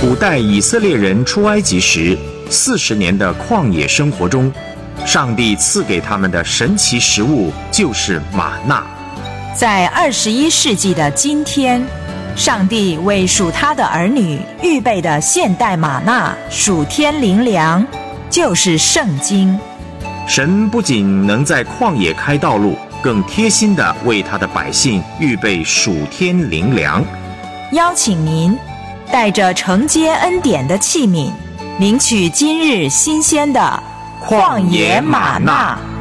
古代以色列人出埃及时40年的旷野生活中，上帝赐给他们的神奇食物就是玛纳。 在21世纪的今天，上帝为属他的儿女预备的现代玛纳属天灵粮，就是圣经。 神不仅能在旷野开道路，更贴心地为他的百姓预备属天灵粮。 邀请您带着承接恩典的器皿，领取今日新鲜的旷野玛纳。